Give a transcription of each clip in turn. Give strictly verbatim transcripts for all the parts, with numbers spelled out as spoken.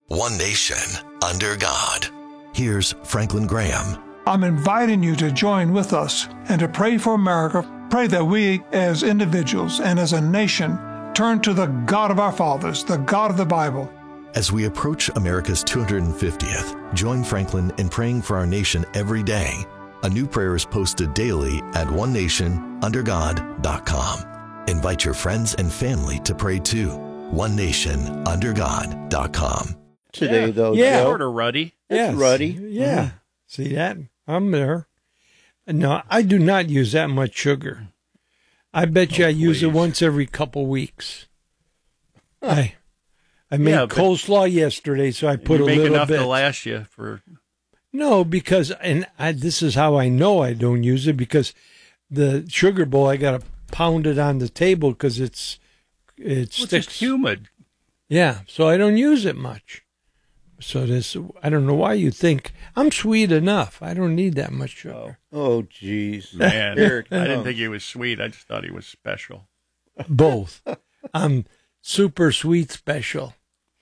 One nation, under God. Here's Franklin Graham. I'm inviting you to join with us and to pray for America. Pray that we, as individuals and as a nation, turn to the God of our fathers, the God of the Bible. As we approach America's two hundred fiftieth, join Franklin in praying for our nation every day. A new prayer is posted daily at one nation under god dot com. Invite your friends and family to pray too. one nation under god dot com. Today, yeah. though, yeah, Joe. sort of ruddy. It's ruddy. Yeah, mm-hmm. See that? I'm there. No, I do not use that much sugar. I bet you oh, I use please. it once every couple weeks. I I made yeah, coleslaw yesterday, so I put you a make little enough bit. to last you for. No, because and I, this is how I know I don't use it, because the sugar bowl I got to pound it on the table because it's it's Well, it's just humid. Yeah, so I don't use it much. So this, I don't know why you think I'm sweet enough. I don't need that much sugar. Oh, jeez. Man, Here it I didn't comes. think he was sweet. I just thought he was special. Both. I'm super sweet special.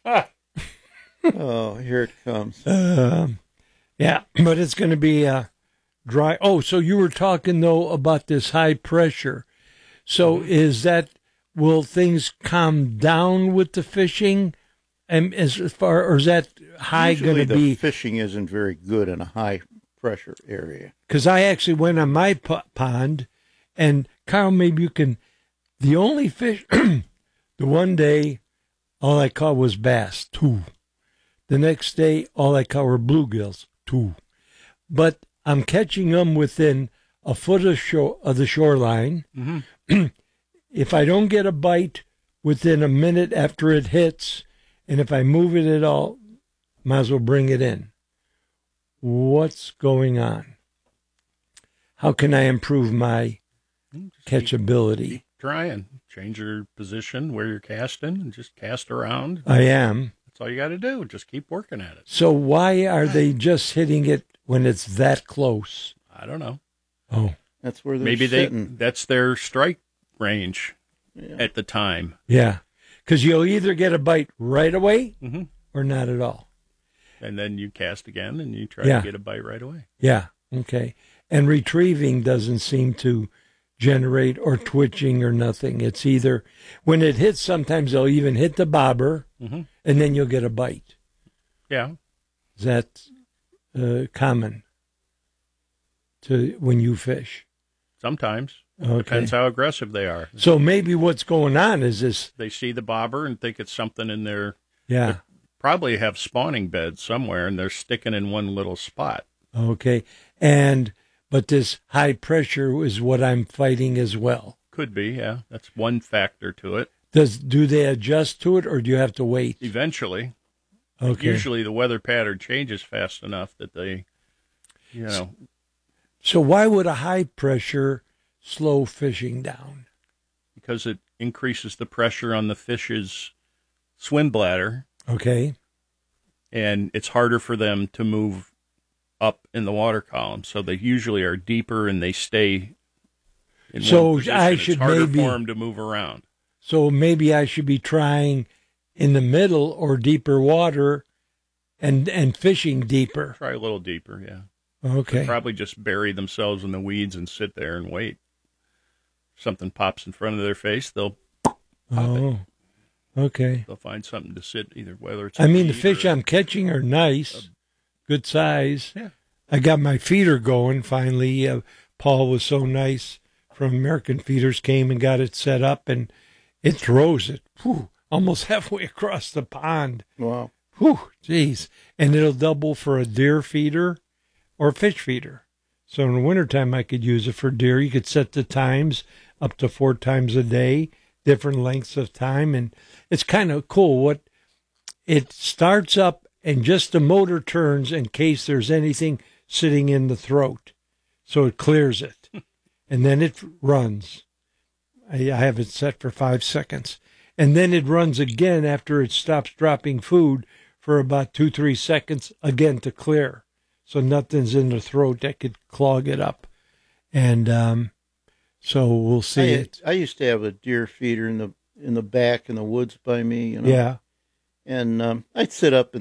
Oh, here it comes. Um, yeah, but it's going to be uh, dry. Oh, so you were talking, though, about this high pressure. So Mm-hmm. is that, will things calm down with the fishing? And as far, or is that high going Usually to be? the fishing isn't very good in a high-pressure area. Because I actually went on my p- pond, and Carl, maybe you can. The only fish, the one day, all I caught was bass, two. The next day, all I caught were bluegills, two. But I'm catching them within a foot of, shore, of the shoreline. Mm-hmm. If I don't get a bite within a minute after it hits, and if I move it at all, might as well bring it in. What's going on? How can I improve my catchability? Keep trying. Change your position where you're casting and just cast around. I am. That's all you got to do. Just keep working at it. So why are they just hitting it when it's that close? I don't know. Oh, That's where they're Maybe they sitting. that's their strike range Yeah. at the time. yeah. Because you'll either get a bite right away Mm-hmm. or not at all. And then you cast again and you try Yeah. to get a bite right away. Yeah. Okay. And retrieving doesn't seem to generate or twitching or nothing. It's either when it hits, sometimes they'll even hit the bobber Mm-hmm. and then you'll get a bite. Yeah. Is that uh, common to when you fish? Sometimes. Okay. Depends how aggressive they are. So maybe what's going on is this. They see the bobber and think it's something in their, Yeah. probably have spawning beds somewhere and they're sticking in one little spot. Okay. And, but this high pressure is what I'm fighting as well. Could be, yeah. That's one factor to it. Does, do they adjust to it or do you have to wait? Eventually. Okay. Usually the weather pattern changes fast enough that they, you know, So why would a high pressure slow fishing down? because it increases the pressure on the fish's swim bladder Okay. and it's harder for them to move up in the water column. So they usually are deeper and they stay in So one position. I should it's harder maybe- for them to move around. So maybe I should be trying in the middle or deeper water and, and fishing deeper. Try a little deeper, yeah. Okay. They'll probably just bury themselves in the weeds and sit there and wait. If something pops in front of their face, they'll pop Oh, it. okay. They'll find something to sit, either whether it's. I a mean, the weed fish or- I'm catching are nice, good size. Yeah. I got my feeder going finally. Uh, Paul was so nice from American Feeders, came and got it set up, and it throws it whew, almost halfway across the pond. Wow. Whew, geez. And it'll double for a deer feeder or a fish feeder. So in the wintertime, I could use it for deer. You could set the times up to four times a day, different lengths of time. And it's kind of cool. What it starts up and just the motor turns in case there's anything sitting in the throat. So it clears it. And then it runs. I, I have it set for five seconds. And then it runs again after it stops dropping food for about two, three seconds, again to clear. So nothing's in the throat that could clog it up. And um, so we'll I, see had- it. I used to have a deer feeder in the in the back in the woods by me. You know? Yeah. And um, I'd sit up